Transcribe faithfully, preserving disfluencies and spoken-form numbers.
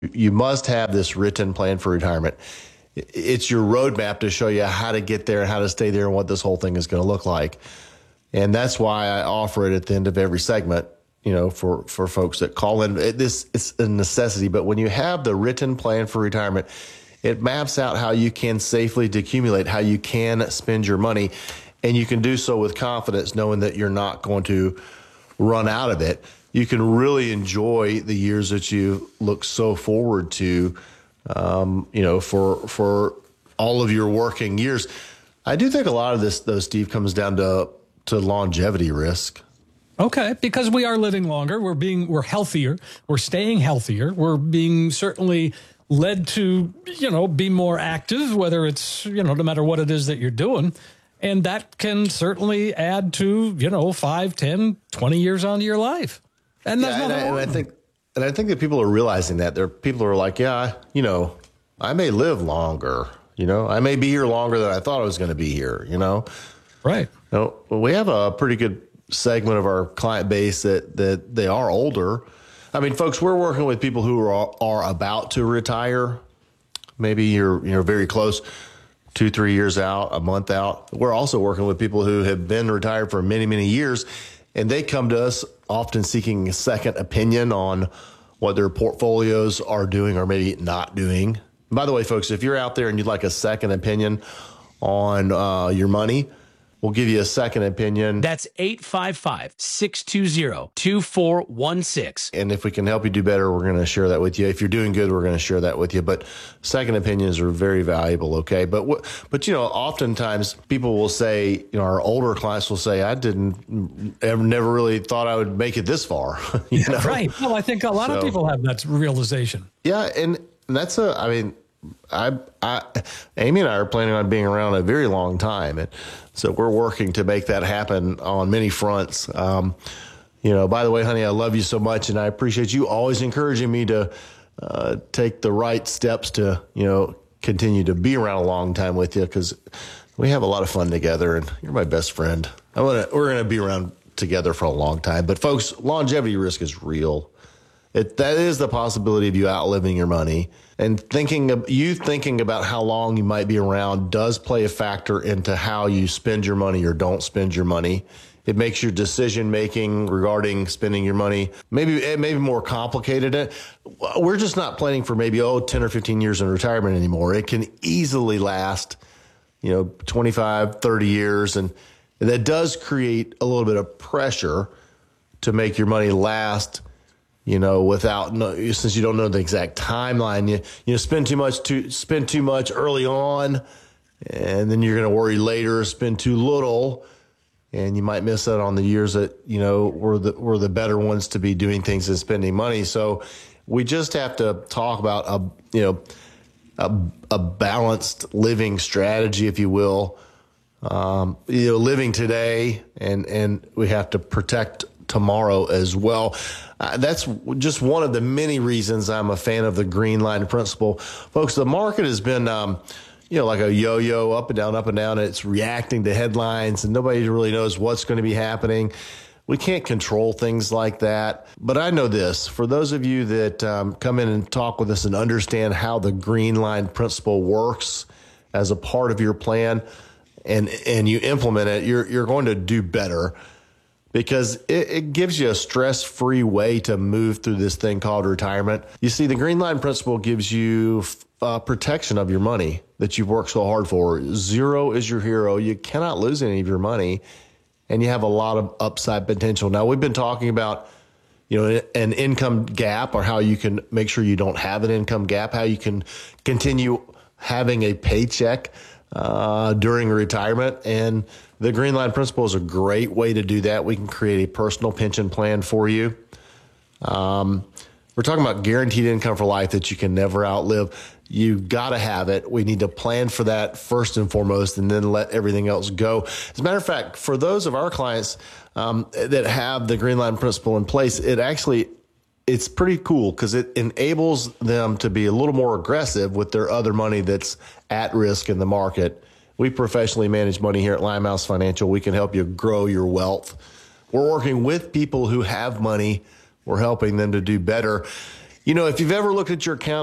You must have this written plan for retirement. It's your roadmap to show you how to get there and how to stay there and what this whole thing is going to look like. And that's why I offer it at the end of every segment, you know, for, for folks that call in. It, this it's a necessity, but when you have the written plan for retirement, it maps out how you can safely decumulate, how you can spend your money, and you can do so with confidence, knowing that you're not going to run out of it. You can really enjoy the years that you look so forward to, um, you know, for for all of your working years. I do think a lot of this, though, Steve, comes down to to longevity risk. Okay, because we are living longer, we're being we're healthier, we're staying healthier, we're being certainly led to, you know, be more active, whether it's, you know, no matter what it is that you're doing. And that can certainly add to, you know, five, ten, twenty years onto your life. And that's yeah, not and, I, and I think and I think that people are realizing that. There are people who are like, yeah, you know, I may live longer, you know, I may be here longer than I thought I was going to be here, you know. Right. You know, well, we have a pretty good segment of our client base that that they are older. I mean, folks, we're working with people who are are about to retire. Maybe you're you're very close, two, three years out, a month out. We're also working with people who have been retired for many, many years, and they come to us often seeking a second opinion on what their portfolios are doing or maybe not doing. By the way, folks, if you're out there and you'd like a second opinion on uh, your money, we'll give you a second opinion. That's eight five five, six two zero, two four one six. And if we can help you do better, we're going to share that with you. If you're doing good, we're going to share that with you. But second opinions are very valuable, okay? But, what, but you know, oftentimes people will say, you know, our older clients will say, I didn't ever, never really thought I would make it this far. you yeah, know? Right. Well, I think a lot so, of people have that realization. Yeah, and, and that's a, I mean, I, I, Amy and I are planning on being around a very long time. And so we're working to make that happen on many fronts. Um, you know, by the way, honey, I love you so much, and I appreciate you always encouraging me to uh, take the right steps to, you know, continue to be around a long time with you, because we have a lot of fun together, and you're my best friend. I want to, we're going to be around together for a long time. But folks, longevity risk is real. It, that is the possibility of you outliving your money. And thinking of, you thinking about how long you might be around does play a factor into how you spend your money or don't spend your money. It makes your decision making regarding spending your money maybe it may be more complicated. We're just not planning for maybe, oh, ten or fifteen years in retirement anymore. It can easily last, you know, twenty-five, thirty years. And that does create a little bit of pressure to make your money last, you know, without, no, since you don't know the exact timeline, you, you know, spend too much to spend too much early on, and then you're going to worry later, spend too little, and you might miss out on the years that, you know, were the, were the better ones to be doing things and spending money. So we just have to talk about a, you know, a, a balanced living strategy, if you will, um, you know, living today, and, and we have to protect tomorrow as well. Uh, that's just one of the many reasons I'm a fan of the Green Line Principle. Folks, the market has been, um, you know, like a yo-yo, up and down, up and down. And it's reacting to headlines, and nobody really knows what's going to be happening. We can't control things like that. But I know this, for those of you that um, come in and talk with us and understand how the Green Line Principle works as a part of your plan, and and you implement it, you're you're going to do better, because it, it gives you a stress-free way to move through this thing called retirement. You see, the Green Line Principle gives you uh, protection of your money that you've worked so hard for. Zero is your hero. You cannot lose any of your money, and you have a lot of upside potential. Now, we've been talking about, you know, an income gap, or how you can make sure you don't have an income gap, how you can continue having a paycheck uh, during retirement. And the Green Line Principle is a great way to do that. We can create a personal pension plan for you. Um, we're talking about guaranteed income for life that you can never outlive. You've got to have it. We need to plan for that first and foremost, and then let everything else go. As a matter of fact, for those of our clients um, that have the Green Line Principle in place, it actually, it's pretty cool, because it enables them to be a little more aggressive with their other money that's at risk in the market. We professionally manage money here at Limehouse Financial. We can help you grow your wealth. We're working with people who have money. We're helping them to do better. You know, if you've ever looked at your account